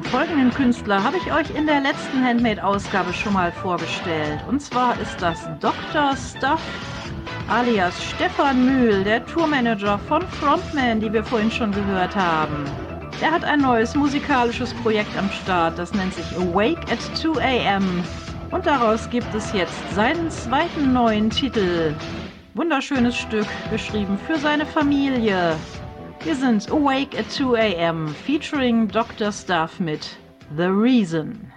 Folgenden Künstler habe ich euch in der letzten Handmade-Ausgabe schon mal vorgestellt. Und zwar ist das Dr. Stuff alias Stefan Mühl, der Tourmanager von Frontman, die wir vorhin schon gehört haben. Der hat ein neues musikalisches Projekt am Start, das nennt sich Awake at 2 AM. Und daraus gibt es jetzt seinen zweiten neuen Titel. Wunderschönes Stück, geschrieben für seine Familie. Wir sind Awake at 2 AM, featuring Dr. Stuff mit The Reason.